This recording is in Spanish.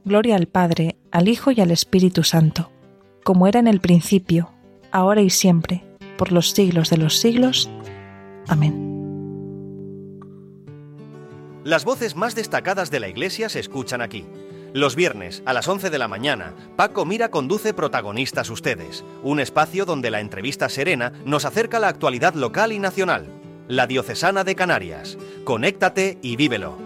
Gloria al Padre, al Hijo y al Espíritu Santo, como era en el principio, ahora y siempre, por los siglos de los siglos. Amén. Las voces más destacadas de la Iglesia se escuchan aquí. Los viernes, a las 11 de la mañana, Paco Mira conduce Protagonistas Ustedes, un espacio donde la entrevista serena nos acerca a la actualidad local y nacional. La Diocesana de Canarias. Conéctate y vívelo.